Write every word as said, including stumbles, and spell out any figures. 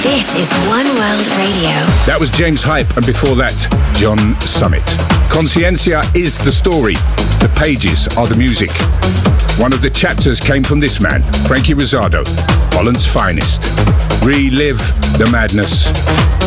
This is One World Radio. That was James Hype, and before that, John Summit. Consciencia is the story. The pages are the music. One of the chapters came from this man, Frankie Rizzardo, Holland's finest. Relive the madness.